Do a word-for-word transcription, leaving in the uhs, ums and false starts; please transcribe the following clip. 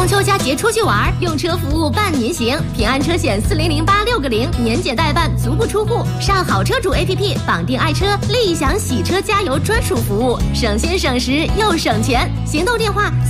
秋佳节出去玩，用车服务伴您行。平安车险四零零八六个零，年检代办，足不出户。上好车主 A P P 绑定爱车，立享洗车加油专属服务，省心省时又省钱。行动电话。